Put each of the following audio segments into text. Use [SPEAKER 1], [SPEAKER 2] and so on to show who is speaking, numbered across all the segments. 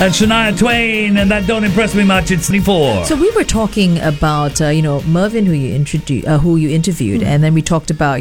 [SPEAKER 1] And Shania Twain, and that don't impress me much. It's 24.
[SPEAKER 2] So we were talking about, Mervyn, who you interviewed, and then we talked about,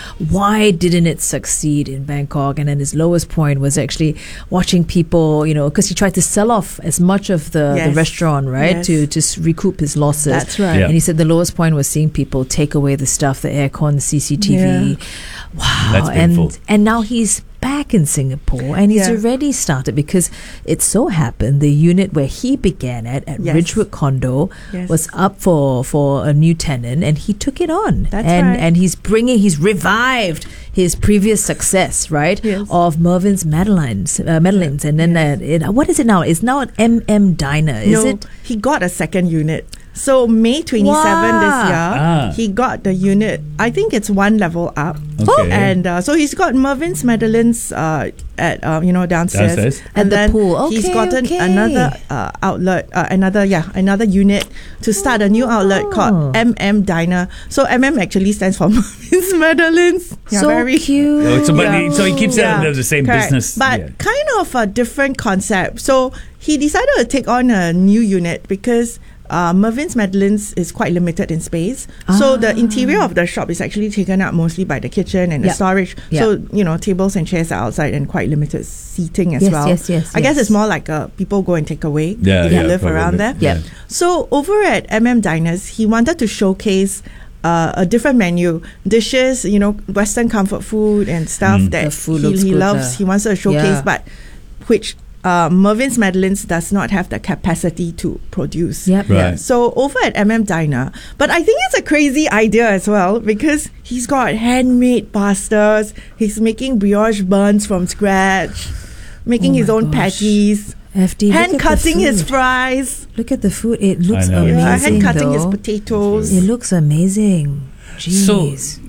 [SPEAKER 2] why didn't it succeed in Bangkok? And then his lowest point was actually watching people, because he tried to sell off as much of the restaurant, right, to recoup his losses.
[SPEAKER 3] That's right.
[SPEAKER 1] Yeah.
[SPEAKER 2] And he said the lowest point was seeing people take away the stuff, the aircon, the CCTV. Wow.
[SPEAKER 1] That's painful.
[SPEAKER 2] And now he's back in Singapore, and he's already started, because it so happened the unit where he began at Ridgewood Condo was up for a new tenant, and he took it on.
[SPEAKER 3] That's
[SPEAKER 2] and
[SPEAKER 3] right.
[SPEAKER 2] and he's revived his previous success, right?
[SPEAKER 3] Yes.
[SPEAKER 2] Of Mervyn's Madeleines, and then what is it now? It's now an Diner. Is
[SPEAKER 3] No,
[SPEAKER 2] it?
[SPEAKER 3] he got a second unit. So May 27 this year, he got the unit. I think it's one level up.
[SPEAKER 1] Okay.
[SPEAKER 3] And so he's got Mervyn's Madeleines at downstairs.
[SPEAKER 2] At
[SPEAKER 3] And
[SPEAKER 2] the
[SPEAKER 3] then
[SPEAKER 2] pool.
[SPEAKER 3] he's
[SPEAKER 2] Okay,
[SPEAKER 3] gotten
[SPEAKER 2] okay.
[SPEAKER 3] another outlet, another unit to start a new outlet called Diner. So actually stands for Mervyn's Madeleines. Yeah,
[SPEAKER 2] So
[SPEAKER 3] very
[SPEAKER 2] cute.
[SPEAKER 1] So he keeps it under the same
[SPEAKER 3] correct.
[SPEAKER 1] business.
[SPEAKER 3] But kind of a different concept. So he decided to take on a new unit because Mervyn's Madeleines is quite limited in space. So the interior of the shop is actually taken up mostly by the kitchen and the storage. So, tables and chairs are outside and quite limited seating as well.
[SPEAKER 2] Yes.
[SPEAKER 3] I guess it's more like people go and take away if you live around there.
[SPEAKER 2] Yeah.
[SPEAKER 3] So over at Diners, he wanted to showcase a different menu, dishes, Western comfort food and stuff that
[SPEAKER 2] The food looks
[SPEAKER 3] he
[SPEAKER 2] good,
[SPEAKER 3] loves. He wants to showcase, but which Mervyn's Madeleines does not have the capacity to produce.
[SPEAKER 2] Yep.
[SPEAKER 1] Right.
[SPEAKER 3] So over at Diner, but I think it's a crazy idea as well because he's got handmade pastas. He's making brioche buns from scratch, making his own patties,
[SPEAKER 2] FD,
[SPEAKER 3] hand cutting his fries,
[SPEAKER 2] Look at the food. It looks
[SPEAKER 1] I know.
[SPEAKER 2] amazing.
[SPEAKER 3] hand cutting his
[SPEAKER 2] though.
[SPEAKER 3] potatoes.
[SPEAKER 2] It looks amazing. Jeez.
[SPEAKER 1] So